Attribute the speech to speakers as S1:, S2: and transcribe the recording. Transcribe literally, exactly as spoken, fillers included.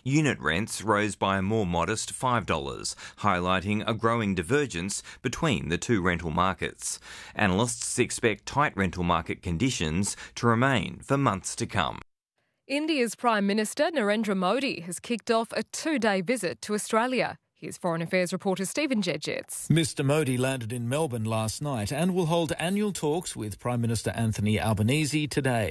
S1: unit rents rose by a more modest five dollars, highlighting a growing divergence between the two rental markets. Analysts expect tight rental market conditions to remain for months to come.
S2: India's Prime Minister Narendra Modi has kicked off a two-day visit to Australia. Here's Foreign Affairs reporter Stephen Jedgetts.
S3: Mister Modi landed in Melbourne last night and will hold annual talks with Prime Minister Anthony Albanese today.